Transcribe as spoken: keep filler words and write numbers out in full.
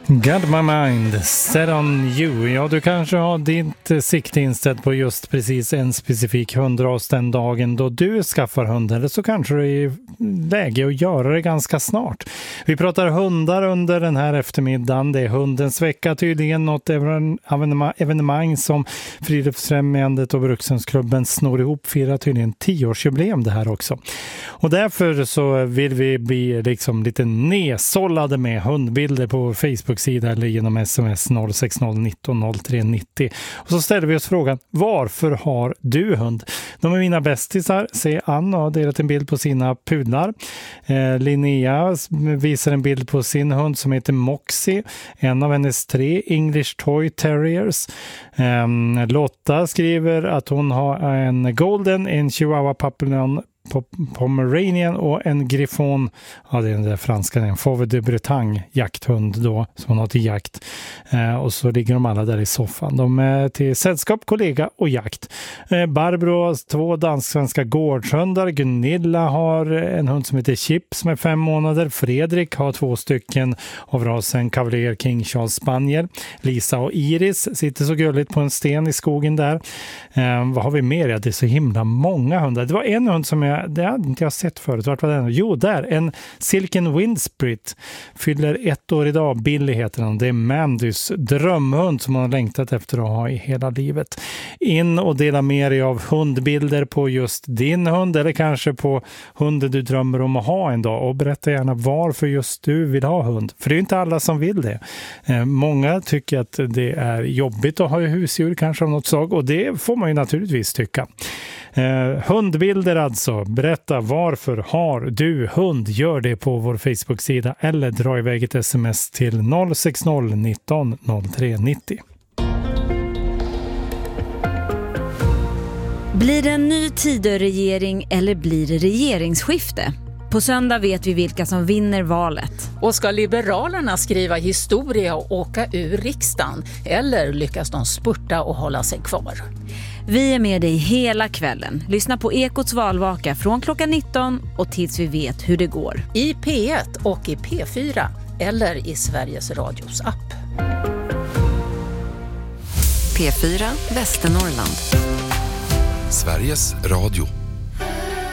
Got my mind set on you. Ja, du kanske har ditt sikte inställt på just precis en specifik hundras den dagen då du skaffar hund, eller så kanske det är läge att göra det ganska snart. Vi pratar hundar under den här eftermiddagen. Det är hundens vecka tydligen, något evenemang som Friluftsfrämjandet och Brukshundsklubben snor ihop, firar tydligen tioårsjubileum det här också. Och därför så vill vi bli liksom lite nedsållade med hundbilder på Facebook sida eller genom sms noll sex noll nitton noll tre nittio. Och så ställer vi oss frågan, varför har du hund? De är mina bästisar, säger Ann och har delat en bild på sina pudlar. Eh, Linnea visar en bild på sin hund som heter Moxie, en av hennes tre English Toy Terriers. Eh, Lotta skriver att hon har en Golden, en Chihuahua Papillon Pomeranian och en Griffon, ja det är den där franska, en Fauve de Bretagne jakthund då, som hon har till jakt. Eh, och så ligger de alla där i soffan. De är till sällskap, kollega och jakt. Eh, Barbro har två dansk-svenska gårdshundar. Gunilla har en hund som heter Chip som är fem månader. Fredrik har två stycken av rasen Cavalier King Charles Spaniel. Lisa och Iris sitter så gulligt på en sten i skogen där. Eh, vad har vi mer? Ja, det är så himla många hundar. Det var en hund som jag det hade inte jag sett förut. Vart var den? Jo, där. En Silken Windsprit. Fyller ett år idag. Billy heter den. Det är Mandys drömhund som hon har längtat efter att ha i hela livet. In och dela med dig av hundbilder på just din hund eller kanske på hunden du drömmer om att ha en dag. Och berätta gärna varför just du vill ha hund. För det är ju inte alla som vill det. Eh, många tycker att det är jobbigt att ha husdjur kanske av något slag. Och det får man ju naturligtvis tycka. Eh, hundbilder alltså. Berätta varför har du hund? Gör det på vår Facebook-sida eller dra iväg ett sms till noll sex noll nitton noll tre nittio. Blir det en ny Tidöregering eller blir det regeringsskifte? På söndag vet vi vilka som vinner valet. Och ska Liberalerna skriva historia och åka ur riksdagen? Eller lyckas de spurta och hålla sig kvar? Vi är med dig hela kvällen. Lyssna på Ekots valvaka från klockan nitton och tills vi vet hur det går. I P ett och i P fyra eller i Sveriges Radios app. P fyra Västernorrland. Sveriges Radio.